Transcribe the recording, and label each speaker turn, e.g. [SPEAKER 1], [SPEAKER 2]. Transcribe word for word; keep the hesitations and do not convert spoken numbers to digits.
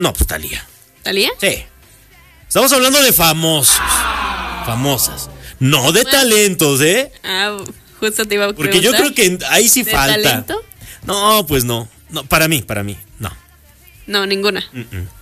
[SPEAKER 1] No, pues Thalía.
[SPEAKER 2] ¿Thalía?
[SPEAKER 1] Sí. Estamos hablando de famosos. Famosas. No de
[SPEAKER 2] Bueno.
[SPEAKER 1] talentos, ¿eh?
[SPEAKER 2] Ah, justo te iba a
[SPEAKER 1] Porque yo
[SPEAKER 2] preguntar.
[SPEAKER 1] creo que ahí sí
[SPEAKER 2] ¿De
[SPEAKER 1] falta.
[SPEAKER 2] talento?
[SPEAKER 1] No, pues no. No, para mí, para mí, no.
[SPEAKER 2] No, ninguna.
[SPEAKER 1] Mm-mm.